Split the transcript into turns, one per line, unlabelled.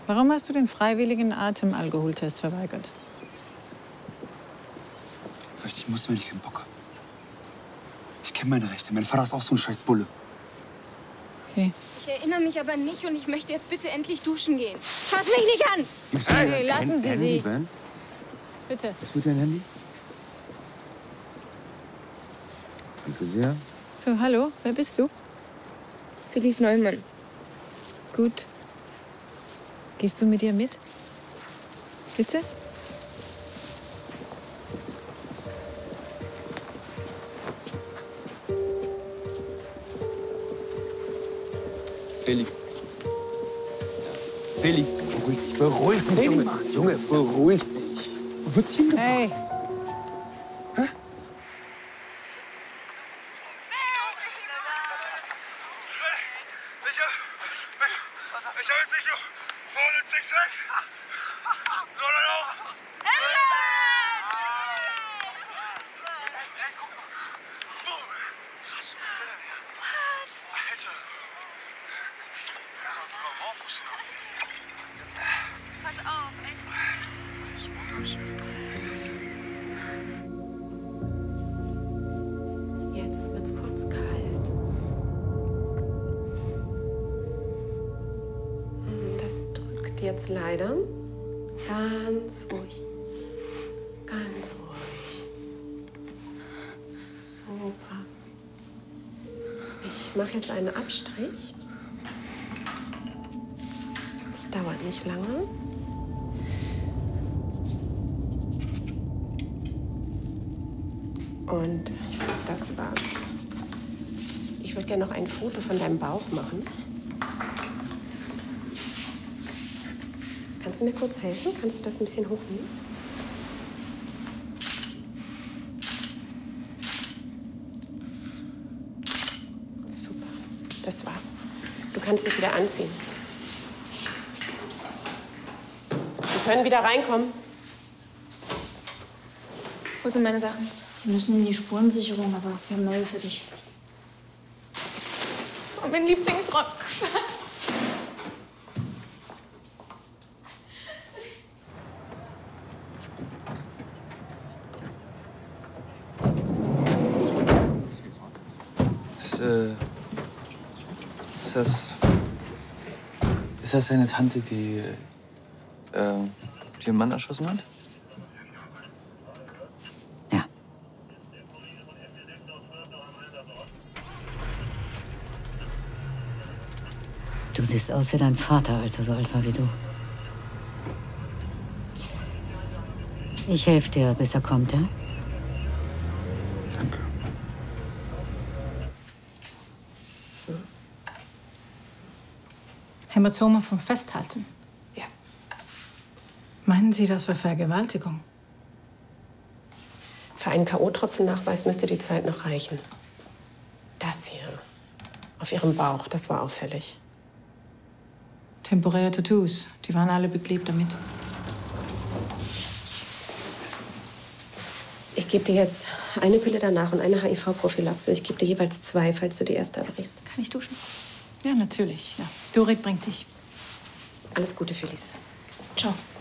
Warum hast du den freiwilligen Atemalkoholtest verweigert?
Weil ich muss, wenn ich keinen Bock habe. Ich kenne meine Rechte. Mein Vater ist auch so ein scheiß Bulle.
Okay.
Ich erinnere mich aber nicht und ich möchte jetzt bitte endlich duschen gehen. Fass mich nicht an!
Hey, lassen Sie sie.
Ben?
Bitte.
Was mit deinem Handy? Danke sehr.
So, hallo, wer bist du?
Felice Neumann.
Gut. Gehst du mit ihr mit? Bitte?
Feli. Feli, beruhig dich, Junge. Junge, beruhig dich. Wo wird's hingebracht?
Hey.
Hä?
Ich habe jetzt nicht nur vorne den Sixpack, sondern auch... Boom! Krass. Alter. Ja, sogar Morphus noch.
Pass auf, echt.
Das ist wunderschön.
Jetzt wird's kurz kalt. Das drückt jetzt leider. Ganz ruhig. Ganz ruhig. Super. Ich mache jetzt einen Abstrich. Es dauert nicht lange. Und das war's. Ich würde gerne noch ein Foto von deinem Bauch machen. Kannst du mir kurz helfen? Kannst du das ein bisschen hochnehmen? Super. Das war's. Du kannst dich wieder anziehen. Wir können wieder reinkommen.
Wo sind meine Sachen?
Sie müssen in die Spurensicherung, aber wir haben neue für dich.
Das war mein Lieblingsrock.
Ist das deine Tante, die ihren Mann erschossen hat?
Ja. Du siehst aus wie dein Vater, als er so alt war wie du. Ich helfe dir, bis er kommt, ja?
Danke.
Hämatome vom Festhalten.
Ja.
Meinen Sie, das war Vergewaltigung?
Für einen K.O.-Tropfennachweis müsste die Zeit noch reichen. Das hier. Auf ihrem Bauch, das war auffällig.
Temporäre Tattoos. Die waren alle beklebt damit.
Ich gebe dir jetzt eine Pille danach und eine HIV-Prophylaxe. Ich gebe dir jeweils 2, falls du die erste erbrichst.
Kann ich duschen?
Ja, natürlich. Ja. Dorit bringt dich.
Alles Gute, Felice.
Ciao.